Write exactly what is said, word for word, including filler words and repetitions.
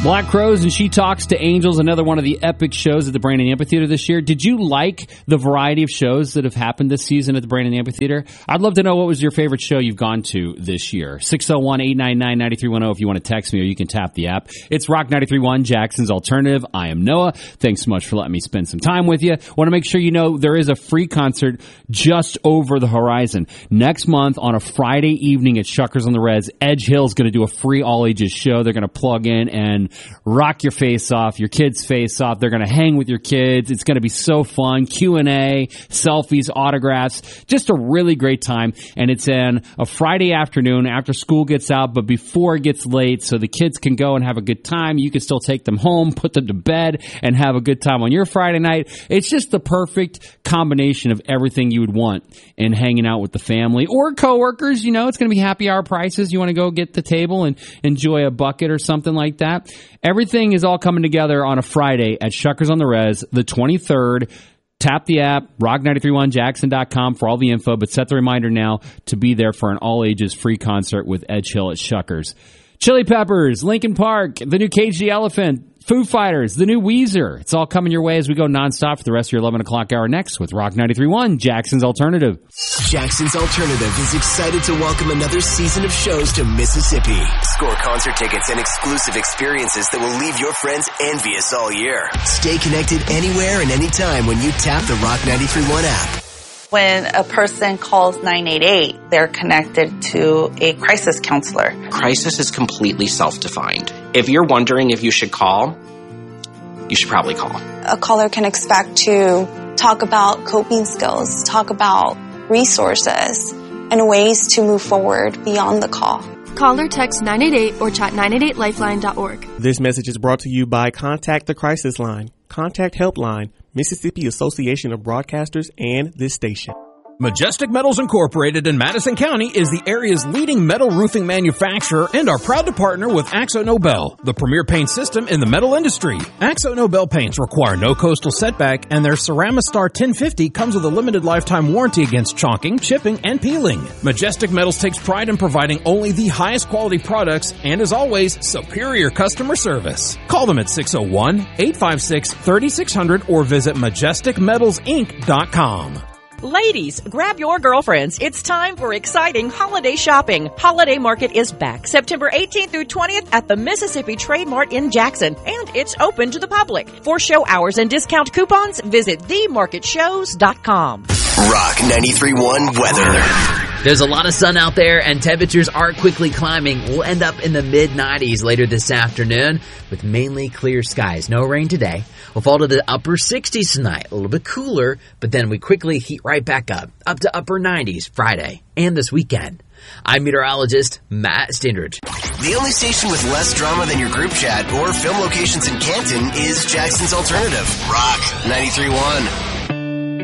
Black Crows and She Talks to Angels, another one of the epic shows at the Brandon Amphitheater this year. Did you like the variety of shows that have happened this season at the Brandon Amphitheater? I'd love to know what was your favorite show you've gone to this year. six oh one, eight nine nine, nine three one oh if you want to text me, or you can tap the app. It's Rock ninety-three point one, Jackson's Alternative. I am Noah. Thanks so much for letting me spend some time with you. Want to make sure you know there is a free concert just over the horizon. Next month on a Friday evening at Shuckers on the Res, Edge Hill's going to do a free all-ages show. They're going to plug in and rock your face off, your kids' face off. They're going to hang with your kids. It's going to be so fun. Q and A, selfies, autographs, just a really great time. And it's in a Friday afternoon after school gets out, but before it gets late, so the kids can go and have a good time. You can still take them home, put them to bed, and have a good time on your Friday night. It's just the perfect combination of everything you would want in hanging out with the family or coworkers. You know, it's going to be happy hour prices. You want to go get the table and enjoy a bucket or something like that. Everything is all coming together on a Friday at Shuckers on the Res, the twenty-third. Tap the app, rock nine three one jackson dot com for all the info, but set the reminder now to be there for an all-ages free concert with Edge Hill at Shuckers. Chili Peppers, Linkin Park, the new Cage the Elephant, Foo Fighters, the new Weezer. It's all coming your way as we go nonstop for the rest of your eleven o'clock hour next with Rock ninety-three point one, Jackson's Alternative. Jackson's Alternative is excited to welcome another season of shows to Mississippi. Score concert tickets and exclusive experiences that will leave your friends envious all year. Stay connected anywhere and anytime when you tap the Rock ninety-three point one app. When a person calls nine eight eight, they're connected to a crisis counselor. Crisis is completely self-defined. If you're wondering if you should call, you should probably call. A caller can expect to talk about coping skills, talk about resources, and ways to move forward beyond the call. Call or text nine eight eight or chat nine eight eight lifeline dot org. This message is brought to you by Contact the Crisis Line, Contact Helpline, Mississippi Association of Broadcasters, and this station. Majestic Metals Incorporated in Madison County is the area's leading metal roofing manufacturer and are proud to partner with Axo Nobel, the premier paint system in the metal industry. Axo Nobel paints require no coastal setback, and their Ceramistar ten fifty comes with a limited lifetime warranty against chalking, chipping, and peeling. Majestic Metals takes pride in providing only the highest quality products and, as always, superior customer service. Call them at six oh one, eight five six, three six zero zero or visit majestic metals inc dot com. Ladies, grab your girlfriends. It's time for exciting holiday shopping. Holiday Market is back September eighteenth through twentieth at the Mississippi Trade Mart in Jackson, and it's open to the public. For show hours and discount coupons, visit the market shows dot com. Rock ninety-three point one weather. There's a lot of sun out there, and temperatures are quickly climbing. We'll end up in the mid nineties later this afternoon with mainly clear skies. No rain today. We'll fall to the upper sixties tonight, a little bit cooler, but then we quickly heat right back up, up to upper nineties Friday and this weekend. I'm meteorologist Matt Stindridge. The only station with less drama than your group chat or film locations in Canton is Jackson's Alternative. Rock ninety-three point one.